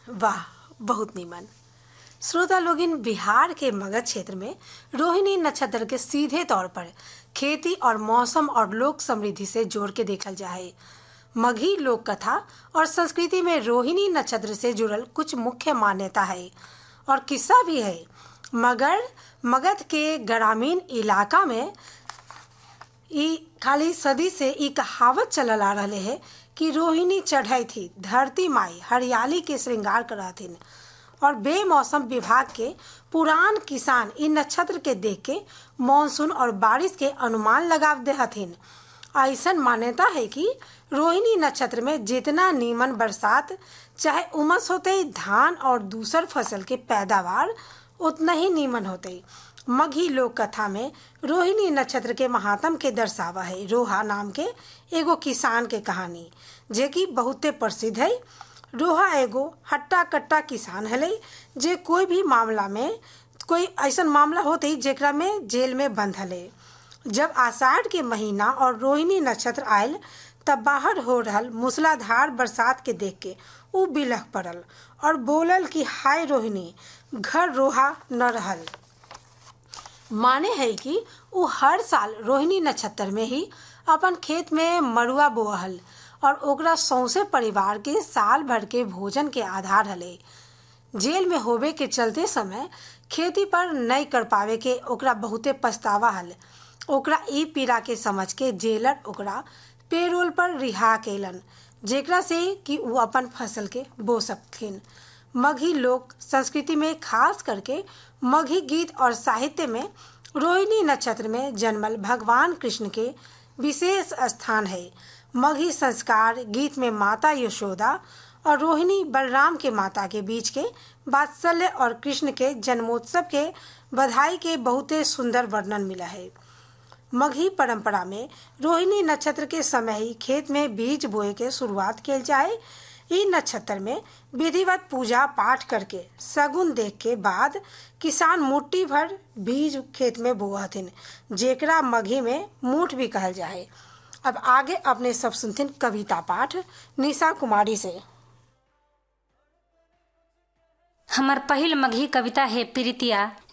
वाह, बहुत नीमन। श्रोता लोगिन, बिहार के मगध क्षेत्र में रोहिणी नक्षत्र के सीधे तौर पर खेती और मौसम और लोक समृद्धि से जोड़ के देखल जाए। मगही लोक कथा और संस्कृति में रोहिणी नक्षत्र से जुड़ल कुछ मुख्य मान्यता है और किस्सा भी है। मगर मगध के ग्रामीण इलाका में ई खाली सदी से ई कहावत चलल आ रहे है कि रोहिणी चढ़ई थी, धरती माई हरियाली के श्रृंगार कराथिन। और बेमौसम विभाग के पुरान किसान इन नक्षत्र के देख के मानसून और बारिश के अनुमान लगाव दे हथिन। ऐसन मान्यता है कि रोहिणी नक्षत्र में जितना नीमन बरसात चाहे उमस होते धान और दूसर फसल के पैदावार उतना ही नीमन होते। मगही लोक कथा में रोहिणी नक्षत्र के महात्म के दर्शावा है। रोहा नाम के एगो किसान के कहानी जे कि बहुते प्रसिद्ध है। रोहा एगो हट्टा कट्टा किसान है जे कोई भी मामला में कोई ऐसा मामला होते जेकरा में जेल में बंद है। जब आषाढ़ के महीना और रोहिणी नक्षत्र आयल तब बाहर हो रहल मूसलाधार बरसात के देख के उ बिलख पड़ल और बोलल कि हाय रोहिणी, घर रोहा न रहल। माने है कि उ हर साल रोहिणी नक्षत्र में ही अपन खेत में मरुआ बोअल और ओकरा सौंसे परिवार के साल भर के भोजन के आधार हले। जेल में होवे के चलते समय खेती पर नहीं कर पावे के ओकरा बहुते पछतावा हल। ओकरा ई पीड़ा के समझ के जेलर ओकरा पेरोल पर रिहा केलन जेकरा से कि उ अपन फसल के बो सकथिन। मगही लोक संस्कृति में खास करके मगही गीत और साहित्य में रोहिणी नक्षत्र में जन्मल भगवान कृष्ण के विशेष स्थान है। मगही संस्कार गीत में माता यशोदा और रोहिणी बलराम के माता के बीच के वात्सल्य और कृष्ण के जन्मोत्सव के बधाई के बहुते सुंदर वर्णन मिला है। मगही परंपरा में रोहिणी नक्षत्र के समय ही खेत में बीज बोए के शुरुआत किया जाए। इ नक्षत्र में विधिवत पूजा पाठ करके सगुन देख के बाद किसान मुट्ठी भर बीज खेत में बोअथिन जेकरा मगही में मूठ भी कहल जाए। अब आगे अपने सब सुनथिन कविता पाठ निशा कुमारी से। हमर पहिल मगही कविता है प्रीतिया